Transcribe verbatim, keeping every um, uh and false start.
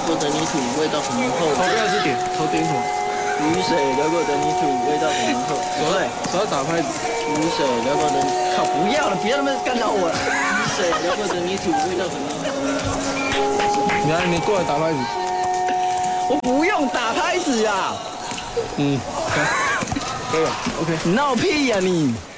过的泥土味道很浓厚。 头不要是点，头点什么？ 雨水流过的泥土味道很浓厚。 手在手在打拍子。 雨水流过的，靠，不要了，不要那么干扰我了。雨水流过的泥土味道很浓厚。 你来，你过来打拍子。 我不用打拍子啊。 嗯，可以了 ，OK。 闹屁呀、啊、你！